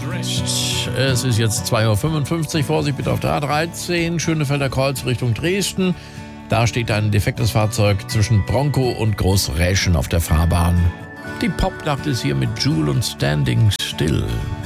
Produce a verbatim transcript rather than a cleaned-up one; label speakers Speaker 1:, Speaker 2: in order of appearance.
Speaker 1: Es ist jetzt zwei Uhr fünfundfünfzig. Vorsicht bitte auf der A dreizehn, Schönefelder Kreuz Richtung Dresden. Da steht ein defektes Fahrzeug zwischen Bronco und Großräschen auf der Fahrbahn. Die Popnacht ist hier mit Jule und Standing Still.